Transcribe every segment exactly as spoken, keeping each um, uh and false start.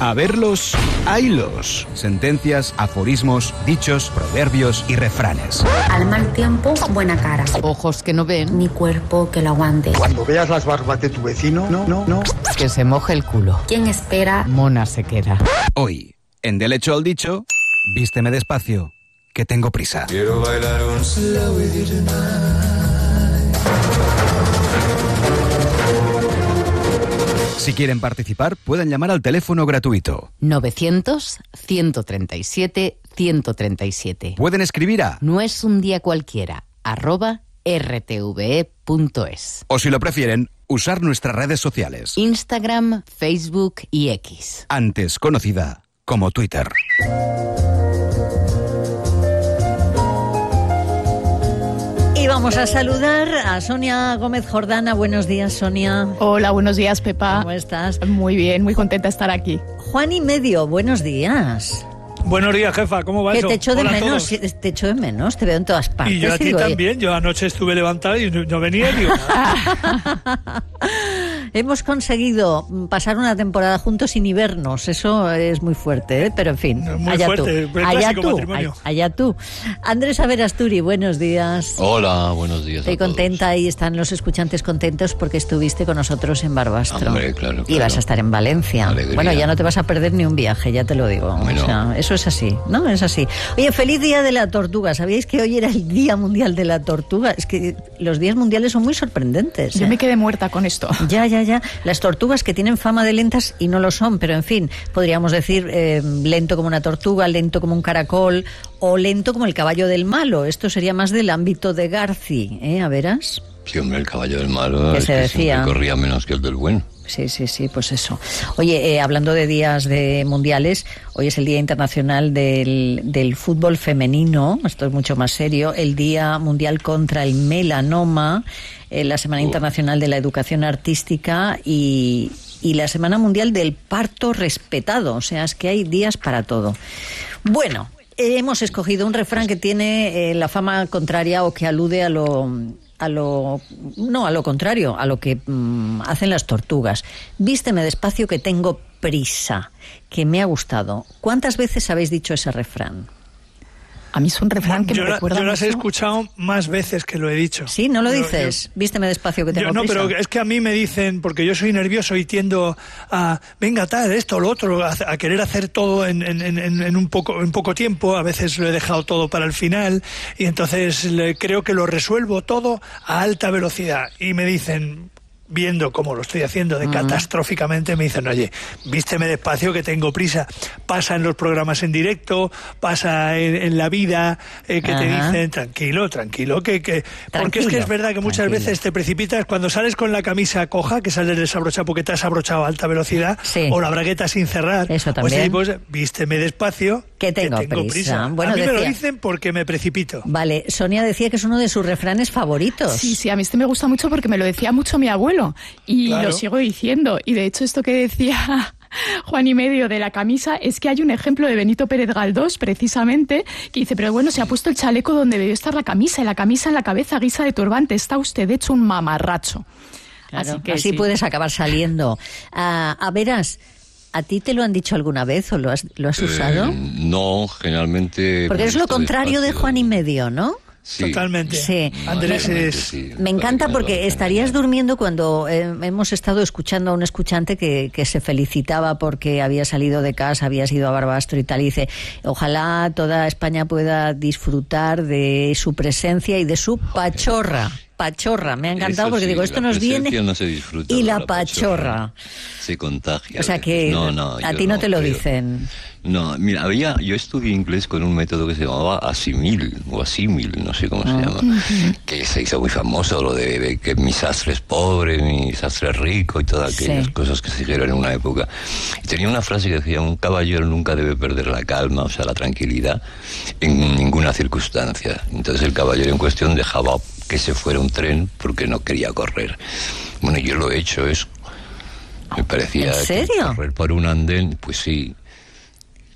A verlos, haylos. Sentencias, aforismos, dichos, proverbios y refranes. Al mal tiempo, buena cara. Ojos que no ven. Mi cuerpo que lo aguante. Cuando veas las barbas de tu vecino, no, no, no. Que se moje el culo. ¿Quién espera? Mona se queda. Hoy, en Del hecho al dicho, vísteme despacio, que tengo prisa. Quiero bailar un slow with you tonight. Si quieren participar, pueden llamar al teléfono gratuito. novecientos, ciento treinta y siete, ciento treinta y siete. Pueden escribir a No es un día cualquiera, arroba rtve punto es. o si lo prefieren, usar nuestras redes sociales. Instagram, Facebook y X. Antes conocida como Twitter. Y vamos a saludar a Sonia Gómez Jordana. Buenos días, Sonia. Hola, buenos días, Pepa. ¿Cómo estás? Muy bien, muy contenta de estar aquí. Juan y Medio, buenos días. Buenos días, jefa, ¿cómo va Que eso? te echo de Hola a menos, todos. te echo de menos, te veo en todas partes. Y yo a ti digo, también, yo anoche estuve levantado y no, no venía y digo, hemos conseguido pasar una temporada juntos sin ni vernos, eso es muy fuerte, ¿eh? Pero en fin, No, muy allá fuerte, tú, el allá clásico tú, matrimonio. allá tú. Andrés Averasturi, buenos días. Hola, buenos días. Estoy a todos. contenta y están los escuchantes contentos porque estuviste con nosotros en Barbastro. Hombre, claro, Y claro. vas a estar en Valencia. Alegría. Bueno, ya no te vas a perder ni un viaje, ya te lo digo. Bueno. O sea, eso es así, ¿no? Es así. Oye, feliz Día de la Tortuga. ¿Sabíais que hoy era el Día Mundial de la Tortuga? Es que los días mundiales son muy sorprendentes. Yo ¿eh? me quedé muerta con esto. Ya, ya, ya. Las tortugas que tienen fama de lentas y no lo son, pero en fin, podríamos decir eh, lento como una tortuga, lento como un caracol o lento como el caballo del malo. Esto sería más del ámbito de Garci, ¿eh? A verás. Sí, hombre, el caballo del malo Que es se que decía. siempre corría menos que el del bueno. Sí, sí, sí, pues eso. Oye, eh, hablando de días de mundiales, hoy es el Día Internacional del, del Fútbol Femenino, esto es mucho más serio, el Día Mundial contra el Melanoma, eh, la Semana Uh. Internacional de la Educación Artística y, y la Semana Mundial del Parto Respetado, o sea, es que hay días para todo. Bueno, eh, hemos escogido un refrán que tiene eh, la fama contraria o que alude a lo... a lo no, a lo contrario, a lo que mmm, hacen las tortugas. Vísteme despacio que tengo prisa, que me ha gustado. ¿Cuántas veces habéis dicho ese refrán? A mí es un refrán que yo, me la- recuerda yo las he mucho. escuchado más veces que lo he dicho. Sí, ¿no lo Yo- dices? yo- Vísteme despacio que tengo Yo, no, prisa. pero es que a mí me dicen, porque yo soy nervioso y tiendo a, venga, tal, esto, lo otro, a, a querer hacer todo en, en, en, en un poco, en poco tiempo. A veces lo he dejado todo para el final y entonces le, creo que lo resuelvo todo a alta velocidad. Y me dicen, viendo cómo lo estoy haciendo de catastróficamente, me dicen, oye, vísteme despacio que tengo prisa. Pasa en los programas en directo, pasa en, en la vida, eh, que te Ajá. dicen, tranquilo, tranquilo, que, que porque es que Tranquilo, es verdad que muchas tranquilo. veces te precipitas cuando sales con la camisa coja, que sales desabrochada porque te has abrochado a alta velocidad, Sí. o la bragueta sin cerrar. Eso Pues, también. sí, pues vísteme despacio Que tengo prisa. Bueno, a mí me lo decía- dicen porque me precipito. Vale, Sonia decía que es uno de sus refranes favoritos. Sí, sí, a mí este me gusta mucho porque me lo decía mucho mi abuelo y Claro. lo sigo diciendo. Y de hecho esto que decía Juan y Medio de la camisa es que hay un ejemplo de Benito Pérez Galdós, precisamente, que dice, pero bueno, se ha puesto el chaleco donde debió estar la camisa y la camisa en la cabeza, guisa de turbante. Está usted hecho un mamarracho. Claro, Así que así sí. puedes acabar saliendo. Ah, a veras, ¿a ti te lo han dicho alguna vez o lo has, lo has usado? Eh, no, generalmente... Porque es lo visto contrario de despacio. Juan y Medio, ¿no? Sí. Totalmente. Sí. Andrés Básicamente es... sí, Me encanta básicamente porque lo estarías hacen. durmiendo cuando eh, hemos estado escuchando a un escuchante que, que se felicitaba porque había salido de casa, había ido a Barbastro y tal, y dice, ojalá toda España pueda disfrutar de su presencia y de su pachorra. Pachorra, me ha encantado Eso porque sí, digo, esto la nos viene presencia no se disfruta, y pero la la pachorra. Se contagia. O sea a veces. que No, no, a yo ti no te lo creo. dicen. No, mira, había, yo estudié inglés con un método que se llamaba asimil, o asimil, no sé cómo se llama, que se hizo muy famoso, lo de, de que mi sastre es pobre, mi sastre es rico y todas aquellas Sí. cosas que se dijeron en una época. Y tenía una frase que decía, un caballero nunca debe perder la calma, o sea, la tranquilidad, en ninguna circunstancia. Entonces el caballero en cuestión dejaba que se fuera un tren porque no quería correr. Bueno, yo lo he hecho eso. Me parecía ¿En que serio? correr por un andén, pues sí.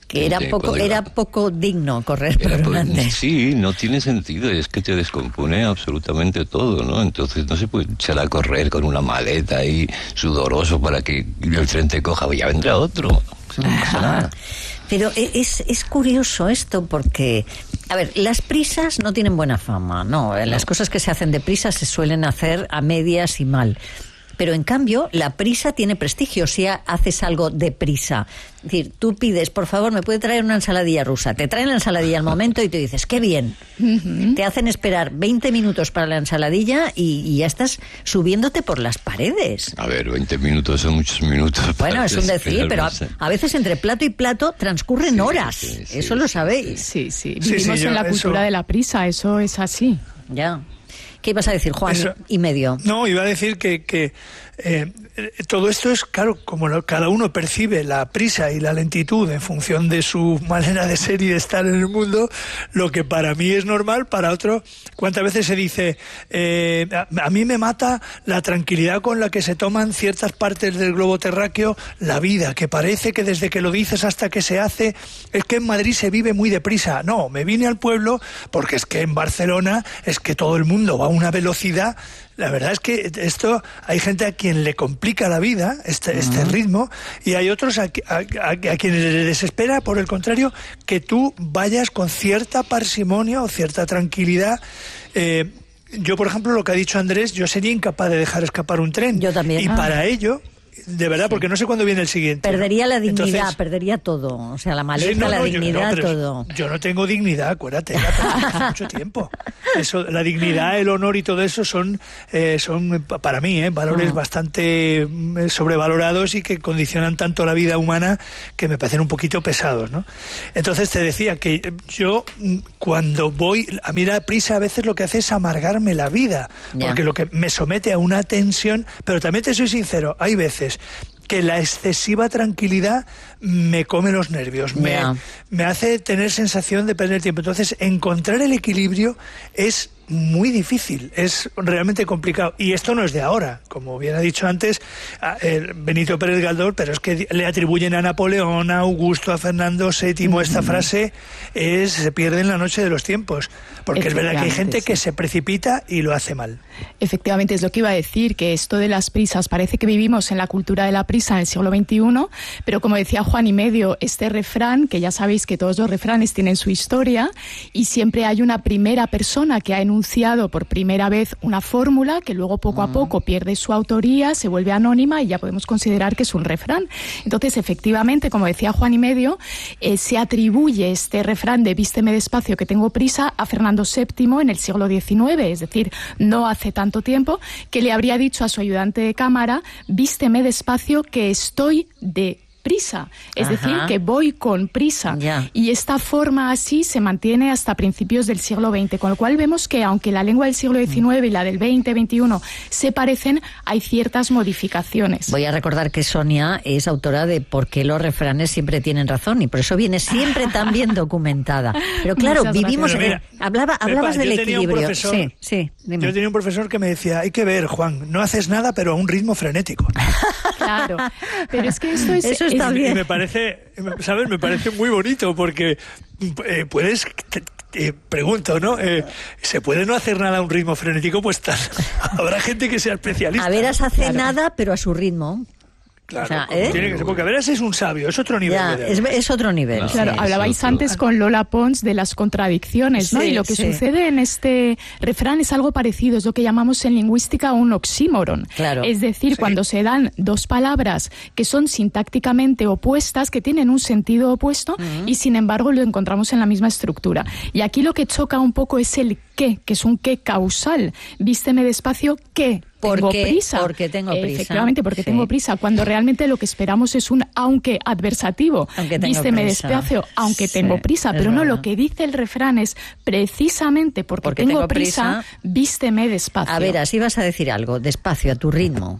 Que era poco, era poco digno correr por delante. Sí, no tiene sentido, es que te descompone absolutamente todo, ¿no? Entonces no se puede echar a correr con una maleta ahí sudoroso para que el tren te coja, ya vendrá otro. No pasa nada. Pero es, es curioso esto porque, a ver, las prisas no tienen buena fama, no, las no. cosas que se hacen deprisa se suelen hacer a medias y mal. Pero en cambio, la prisa tiene prestigio si haces algo deprisa. Es decir, tú pides, por favor, ¿me puede traer una ensaladilla rusa? Te traen la ensaladilla al momento y tú dices, ¡qué bien! Uh-huh. Te hacen esperar veinte minutos para la ensaladilla y, y ya estás subiéndote por las paredes. A ver, veinte minutos son muchos minutos. Bueno, es un decir, pero a, a veces entre plato y plato transcurren sí, horas. Sí, sí, eso sí, lo sabéis. Sí, sí. sí Vivimos sí, yo, en la eso... cultura de la prisa, eso es así. Ya. ¿Qué ibas a decir, Juan? Eso, y medio. No, iba a decir que, que eh, todo esto es, claro, como lo, cada uno percibe la prisa y la lentitud en función de su manera de ser y de estar en el mundo, lo que para mí es normal, para otro, ¿cuántas veces se dice, eh, a, a mí me mata la tranquilidad con la que se toman ciertas partes del globo terráqueo la vida, que parece que desde que lo dices hasta que se hace, es que en Madrid se vive muy deprisa. No, me vine al pueblo porque es que en Barcelona es que todo el mundo va a una velocidad. La verdad es que esto hay gente a quien le complica la vida, este, uh-huh. este ritmo, y hay otros a, a, a, a quienes les desespera, por el contrario, que tú vayas con cierta parsimonia o cierta tranquilidad. Eh, yo, por ejemplo, lo que ha dicho Andrés, yo sería incapaz de dejar escapar un tren. Yo también. Y ah. para ello... De verdad, sí. Porque no sé cuándo viene el siguiente. Perdería la dignidad, Entonces, perdería todo. O sea, la maleta, sí, no, la no, dignidad, yo, no, todo. Yo no tengo dignidad, acuérdate, ya hace mucho tiempo. Eso, la dignidad, el honor y todo eso son, eh, son para mí, eh, valores uh-huh. bastante sobrevalorados y que condicionan tanto la vida humana que me parecen un poquito pesados, ¿no? Entonces te decía que yo, cuando voy, a mí la prisa a veces lo que hace es amargarme la vida, yeah. porque lo que me somete a una tensión, pero también te soy sincero, hay veces que la excesiva tranquilidad me come los nervios, me, yeah. me hace tener sensación de perder tiempo. Entonces, encontrar el equilibrio es muy difícil, es realmente complicado. Y esto no es de ahora, como bien ha dicho antes eh, Benito Pérez Galdós, pero es que le atribuyen a Napoleón, a Augusto, a Fernando séptimo, esta frase es se pierde en la noche de los tiempos, porque es verdad que hay gente sí. que se precipita y lo hace mal. Efectivamente, es lo que iba a decir, que esto de las prisas, parece que vivimos en la cultura de la prisa en el siglo veintiuno, pero como decía Juan y medio, este refrán, que ya sabéis que todos los refranes tienen su historia, y siempre hay una primera persona que ha enunciado por primera vez una fórmula que luego poco a poco pierde su autoría, se vuelve anónima y ya podemos considerar que es un refrán. Entonces, efectivamente, como decía Juan y medio, eh, se atribuye este refrán de vísteme despacio que tengo prisa a Fernando séptimo en el siglo diecinueve, es decir, no hace tanto tiempo, que le habría dicho a su ayudante de cámara, vísteme despacio que estoy de prisa, es Ajá. decir, que voy con prisa. Ya. Y esta forma así se mantiene hasta principios del siglo veinte, con lo cual vemos que aunque la lengua del siglo diecinueve y la del veinte, veintiuno se parecen, hay ciertas modificaciones. Voy a recordar que Sonia es autora de ¿Por qué los refranes siempre tienen razón? Y por eso viene siempre tan bien documentada. Pero claro, Muchas vivimos... Pero mira, eh, hablaba, hablabas del equilibrio. Profesor, sí, sí, dime. Yo tenía un profesor que me decía, hay que ver, Juan, no haces nada, pero a un ritmo frenético. Claro, pero es que esto es... Eso está y, bien. Y me parece, ¿sabes? Me parece muy bonito porque eh, puedes... Te, te pregunto, ¿no? Eh, ¿Se puede no hacer nada a un ritmo frenético? Pues tal. Habrá gente que sea especialista. A veras hace claro. nada, pero a su ritmo. Claro, o sea, ¿eh? Tiene que ser, porque a veras es un sabio, es otro nivel. Ya, es, es otro nivel. No, claro, sí, hablabais otro. antes con Lola Pons de las contradicciones, ¿no? Sí, y lo que sí. sucede en este refrán es algo parecido, es lo que llamamos en lingüística un oxímoron. Claro. Es decir, sí. cuando se dan dos palabras que son sintácticamente opuestas, que tienen un sentido opuesto, uh-huh. y sin embargo lo encontramos en la misma estructura. Y aquí lo que choca un poco es el qué, que es un qué causal. Vísteme despacio, ¿qué? Tengo ¿Por qué? prisa. Porque tengo prisa. Efectivamente, porque sí. tengo prisa. Cuando realmente lo que esperamos es un aunque adversativo. Aunque tengo Vísteme prisa. despacio, aunque sí, tengo prisa. Pero no, verdad. lo que dice el refrán es precisamente porque, porque tengo, tengo prisa, prisa, vísteme despacio. A ver, así vas a decir algo, despacio, a tu ritmo.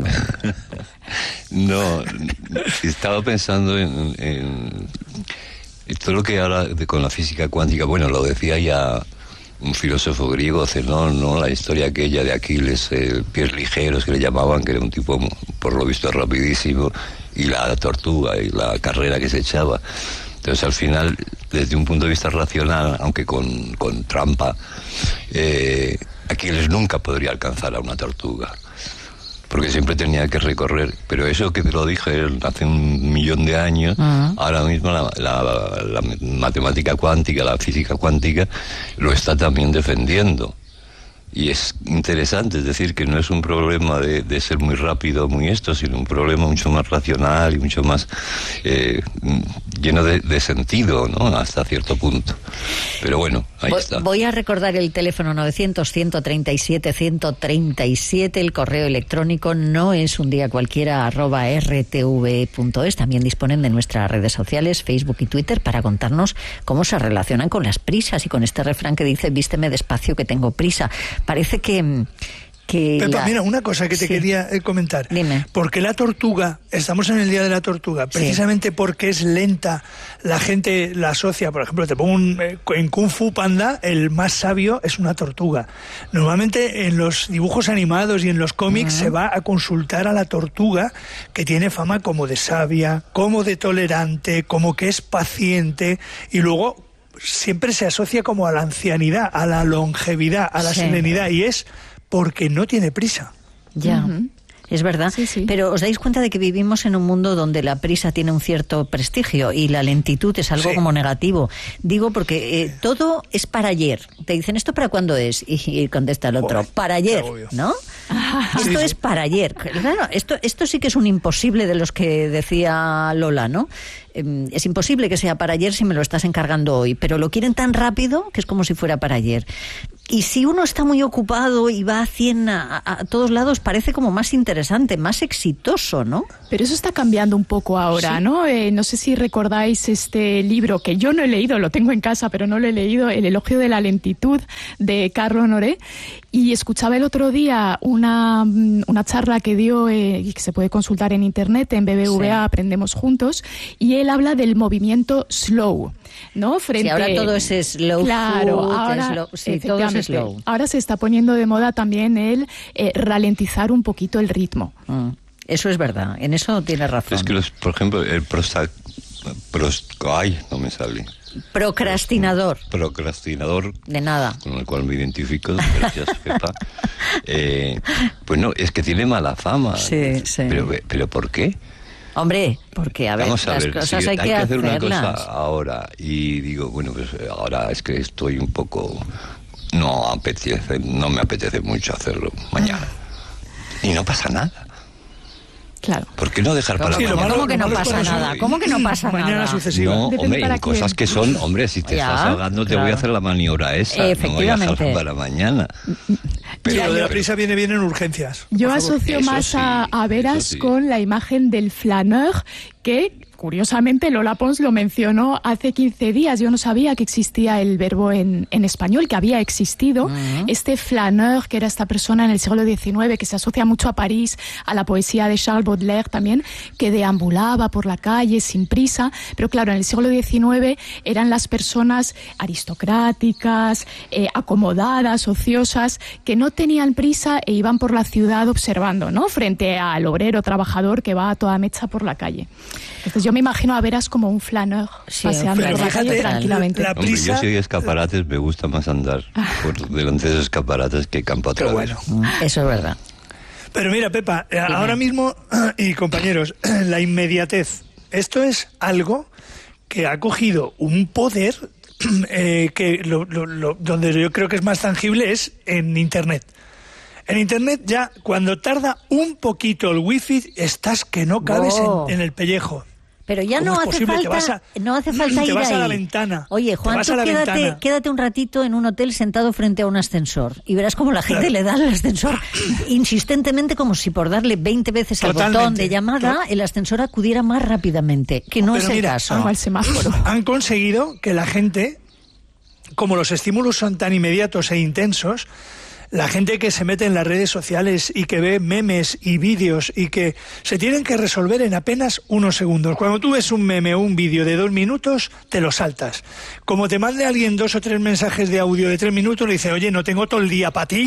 No, estaba pensando en, en, en todo lo que habla de, con la física cuántica. Bueno, lo decía ya un filósofo griego, Zenón, ¿no? La historia aquella de Aquiles, eh, pies ligeros, que le llamaban, que era un tipo, por lo visto, rapidísimo, y la tortuga y la carrera que se echaba. Entonces, al final, desde un punto de vista racional, aunque con, con trampa, eh, Aquiles nunca podría alcanzar a una tortuga, porque siempre tenía que recorrer. Pero eso que te lo dije hace un millón de años, uh-huh. ahora mismo la, la, la, la matemática cuántica, la física cuántica, lo está también defendiendo. Y es interesante, es decir, que no es un problema de, de ser muy rápido, muy esto, sino un problema mucho más racional y mucho más eh, lleno de, de sentido, ¿no? Hasta cierto punto. Pero bueno, ahí voy, está. Voy a recordar el teléfono novecientos, ciento treinta y siete, ciento treinta y siete, el correo electrónico no es un día cualquiera, arroba r t v e punto es. También disponen de nuestras redes sociales, Facebook y Twitter, para contarnos cómo se relacionan con las prisas y con este refrán que dice, vísteme despacio que tengo prisa. Parece que... que Pepa, la... mira, una cosa que te sí. quería comentar. Dime. Porque la tortuga, estamos en el Día de la Tortuga, precisamente sí. porque es lenta, la gente la asocia, por ejemplo, te pongo un, en Kung Fu Panda, el más sabio es una tortuga. Normalmente en los dibujos animados y en los cómics uh-huh. se va a consultar a la tortuga, que tiene fama como de sabia, como de tolerante, como que es paciente, y luego siempre se asocia como a la ancianidad, a la longevidad, a la sí. serenidad, y es porque no tiene prisa. Ya. Uh-huh. Es verdad, sí, sí. Pero os dais cuenta de que vivimos en un mundo donde la prisa tiene un cierto prestigio y la lentitud es algo sí. como negativo. Digo porque eh, todo es para ayer. Te dicen, ¿esto para cuándo es? Y, y contesta el otro, Joder, para ayer, ¿no? Ah, esto sí, es sí. para ayer. Claro, esto, esto sí que es un imposible de los que decía Lola, ¿no? Eh, es imposible que sea para ayer si me lo estás encargando hoy, pero lo quieren tan rápido que es como si fuera para ayer. Y si uno está muy ocupado y va a cien a, a, a todos lados, parece como más interesante, más exitoso, ¿no? Pero eso está cambiando un poco ahora, ¿sí? ¿no? Eh, no sé si recordáis este libro, que yo no he leído, lo tengo en casa, pero no lo he leído, El elogio de la lentitud, de Carlo Honoré. Y escuchaba el otro día una, una charla que dio, eh, que se puede consultar en internet, en B B V A, sí. Aprendemos Juntos, y él habla del movimiento slow, ¿no? Frente... Sí, ahora todo es slow claro, food, ahora, slow, sí, todo es slow. Ahora se está poniendo de moda también el eh, ralentizar un poquito el ritmo. Mm, eso es verdad, en eso tienes razón. Es que, los, por ejemplo, el prosta... Prost, ay, no me sale. Procrastinador. Procrastinador. De nada. Con el cual me identifico, gracias, Pepa. Eh, pues no, es que tiene mala fama. Sí, sí. Pero, pero ¿por qué? Hombre, porque a ver, Vamos a las ver, cosas si hay, hay que, que hacer hacerlas. una cosa ahora y digo, bueno, pues ahora es que estoy un poco... No apetece, no me apetece mucho hacerlo mañana. Y no pasa nada. Claro. ¿Por qué no dejar para sí, mañana? ¿Cómo que no pasa nada? ¿Cómo que no pasa mañana nada? Sucesiva. No, Depende hombre, hay cosas que son, hombre, si te ya, estás ahogando te claro. voy a hacer la maniobra esa, Efectivamente. no voy a dejar para mañana. Pero Ya, lo de la yo- prisa viene bien en urgencias. Yo por favor. asocio Eso más sí, a, a Veras eso sí. con la imagen del flaneur, que curiosamente Lola Pons lo mencionó hace quince días. Yo no sabía que existía el verbo en, en español, que había existido. Uh-huh. Este flaneur, que era esta persona en el siglo diecinueve, que se asocia mucho a París, a la poesía de Charles Baudelaire también, que deambulaba por la calle sin prisa. Pero claro, en el siglo diecinueve eran las personas aristocráticas, eh, acomodadas, ociosas, que no tenían prisa e iban por la ciudad observando, ¿no? Frente al obrero trabajador que va a toda mecha por la calle. Entonces yo me imagino a Veras como un flaneur, Sí, paseando pero por la fíjate, calle tranquilamente. la- Hombre, prisa- yo si hay escaparates me gusta más andar por delante de esos escaparates que campo Qué atrás. bueno. Mm, Eso es verdad. Pero mira, Pepa, eh, ahora mismo, y compañeros, la inmediatez. Esto es algo que ha cogido un poder eh, que lo, lo- lo- donde yo creo que es más tangible es en Internet. En Internet ya, cuando tarda un poquito el wifi, estás que no cabes Oh. en, en el pellejo. Pero ya ¿Cómo no es hace posible? Te falta, vas a- no hace falta te ir vas ahí. a la ventana. Oye, Te Juan, vas tú a la quédate, ventana. quédate un ratito en un hotel sentado frente a un ascensor y verás cómo la gente Claro. le da al ascensor insistentemente, como si por darle veinte veces al Totalmente. botón de llamada el ascensor acudiera más rápidamente, que no Pero es el mira, caso. Como el semáforo. Han conseguido que la gente, como los estímulos son tan inmediatos e intensos, la gente que se mete en las redes sociales y que ve memes y vídeos y que se tienen que resolver en apenas unos segundos. Cuando tú ves un meme o un vídeo de dos minutos, te lo saltas. Como te mande alguien dos o tres mensajes de audio de tres minutos, le dice, oye, no tengo todo el día para ti.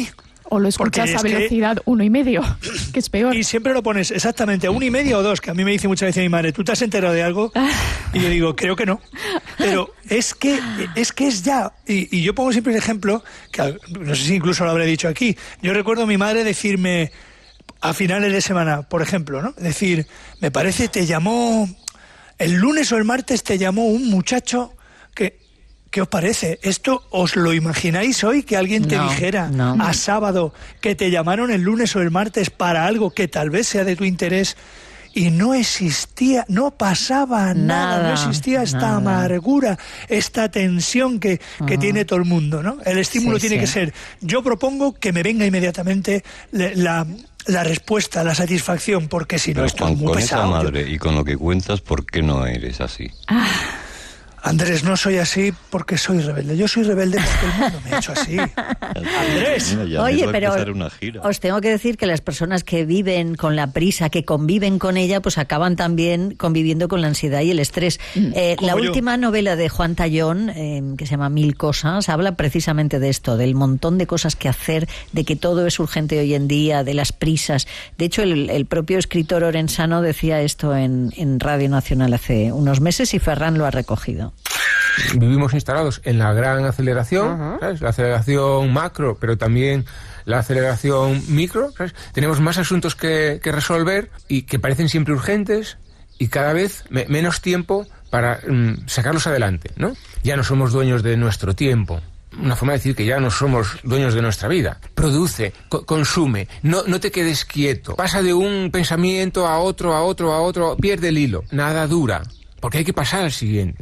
O lo escuchas a velocidad que... uno y medio, que es peor. Y siempre lo pones exactamente a uno y medio o dos, que a mí me dice muchas veces mi madre, ¿tú te has enterado de algo? Y yo digo, creo que no. Pero es que es que es ya, y, y yo pongo siempre el ejemplo, que no sé si incluso lo habré dicho aquí, yo recuerdo a mi madre decirme a finales de semana, por ejemplo, ¿no? Decir, me parece, te llamó, el lunes o el martes te llamó un muchacho que... ¿Qué os parece? ¿Esto os lo imagináis hoy? Que alguien te no, dijera no. a sábado que te llamaron el lunes o el martes para algo que tal vez sea de tu interés y no existía, no pasaba nada, nada no existía esta nada. amargura, esta tensión que, que uh-huh. tiene todo el mundo, ¿no? El estímulo sí, tiene sí. que ser, yo propongo que me venga inmediatamente la... la la respuesta, la satisfacción, porque si no, esto es muy con pesado. Esa madre y con lo que cuentas, ¿por qué no eres así? Ah. Andrés, no soy así porque soy rebelde. Yo soy rebelde porque el mundo me ha hecho así. Andrés. Mira, Oye, pero os tengo que decir que las personas que viven con la prisa, que conviven con ella, pues acaban también conviviendo con la ansiedad y el estrés. Eh, la yo. última novela de Juan Tallón, eh, que se llama Mil cosas, habla precisamente de esto, del montón de cosas que hacer, de que todo es urgente hoy en día, de las prisas. De hecho, el, el propio escritor orensano decía esto en, en Radio Nacional hace unos meses y Ferran lo ha recogido. Vivimos instalados en la gran aceleración, uh-huh. ¿sabes? La aceleración macro, pero también la aceleración micro, ¿sabes? Tenemos más asuntos que, que resolver y que parecen siempre urgentes y cada vez me, menos tiempo para um, sacarlos adelante, ¿no? Ya no somos dueños de nuestro tiempo. Una forma de decir que ya no somos dueños de nuestra vida. Produce, co- consume, no, no te quedes quieto. Pasa de un pensamiento a otro, a otro, a otro, pierde el hilo. Nada dura, porque hay que pasar al siguiente.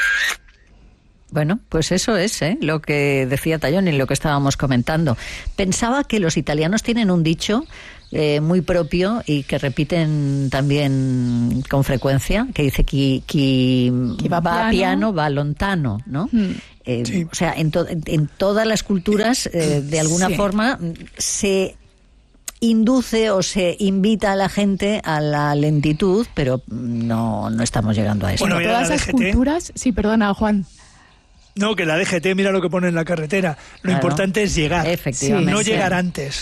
Bueno, pues eso es ¿eh? lo que decía Tallón y lo que estábamos comentando. Pensaba que los italianos tienen un dicho eh, muy propio y que repiten también con frecuencia, que dice que va, va piano, va lontano, ¿no? Mm. Eh, sí. O sea, en, to- en todas las culturas, eh, de alguna sí. forma, se induce o se invita a la gente a la lentitud, pero no, no estamos llegando a eso. Bueno, ¿no? Todas las culturas... Sí, perdona, Juan. No, que la D G T, mira lo que pone en la carretera. Lo claro, importante es llegar, efectivamente. no llegar antes.